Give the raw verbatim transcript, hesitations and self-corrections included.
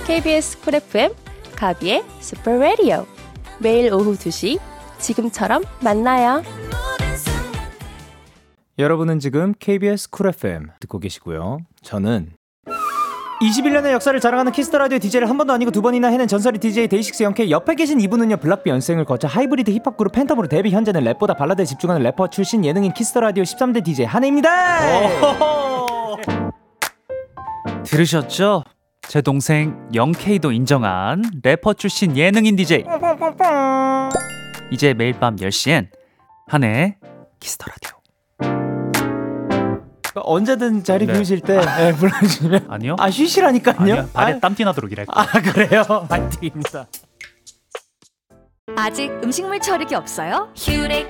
케이비에스 쿨 에프엠 가비의 슈퍼 라디오. 매일 오후 두 시 지금처럼 만나요. 여러분은 지금 케이비에스 쿨 에프엠 듣고 계시고요. 저는 이십일 년의 역사를 자랑하는 키스터 라디오 디제이를 한 번도 아니고 두 번이나 해낸 전설의 디제이 데이식스 영케이. 옆에 계신 이분은요, 블락비 연생을 거쳐 하이브리드 힙합 그룹 팬텀으로 데뷔. 현재는 랩보다 발라드에 집중하는 래퍼 출신 예능인 키스터 라디오 십삼 대 디제이 한혜입니다. 들으셨죠? 제 동생 영케이도 인정한 래퍼 출신 예능인 디제이. 이제 매일 밤 열 시엔 한혜의 키스터 라디오. 언제든 자리 네. 비우실 때 네, 불러주시면. 아니요? 아, 쉬시라니까요. 아니요, 발에 아, 땀띠 나도록 일할게요. 아, 그래요? 파이팅입니다. 아직 음식물 처리기 없어요? 휴레